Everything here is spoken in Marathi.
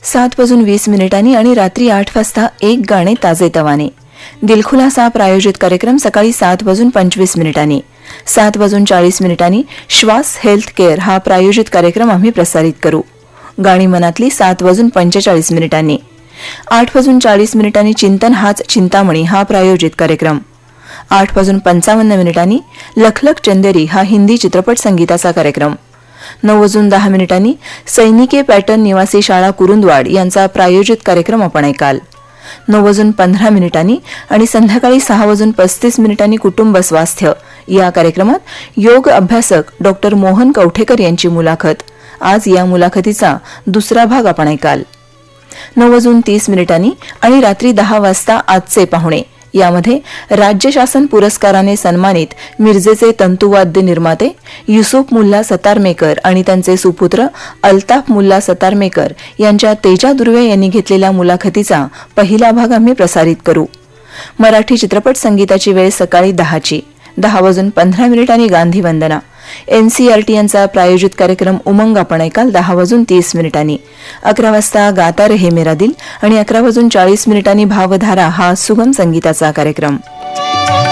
7:20 आणि रात्री 8 वाजता एक गाणे ताजेतवाने. दिलखुलासा प्रायोजित कार्यक्रम सकाळी 7:25. 7:40 श्वास हेल्थ केअर हा प्रायोजित कार्यक्रम आम्ही प्रसारित करू. गाणी मनातली 7:45. 8:40 चिंतन हाच चिंतामणी हा प्रायोजित कार्यक्रम. 8:55 लखलख चंदेरी हा हिंदी चित्रपट संगीताचा कार्यक्रम. 9:10 सैनिके पॅटर्न निवासी शाळा कुरुंदवाड यांचा प्रायोजित कार्यक्रम आपण ऐकाल. 9:15 आणि संध्याकाळी 6:35 कुटुंब स्वास्थ्य या कार्यक्रमात योग अभ्यासक डॉक्टर मोहन कवठेकर यांची मुलाखत. आज या मुलाखतीचा दुसरा भाग आपण ऐकाल. 9:30 आणि रात्री 10 वाजता आजचे पाहुणे यामध्ये राज्य शासन पुरस्काराने सन्मानित मिरजेचे तंतुवाद्य निर्माते युसुफ मुल्ला सतारमेकर आणि त्यांचे सुपुत्र अल्ताफ मुल्ला सतारमेकर यांच्या तेजा दुर्वे यांनी घेतलेल्या मुलाखतीचा पहिला भाग आम्ही प्रसारित करू. मराठी चित्रपट संगीताची वेळ सकाळी 10ची. 10:15 गांधी वंदना. एनसीईआरटी यांचा प्रायोजित कार्यक्रम उमंग आपण ऐकाल 10:30. 11 वाजता गाता रहे मेरा दिल आणि 11:40 भावधारा हा सुगम संगीताचा कार्यक्रम.